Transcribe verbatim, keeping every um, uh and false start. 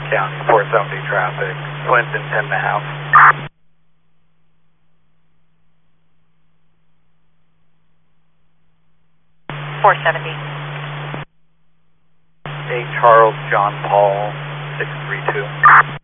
County, four seventy traffic, Clinton ten and a half. four seventy. eight Charles John Paul, six three two.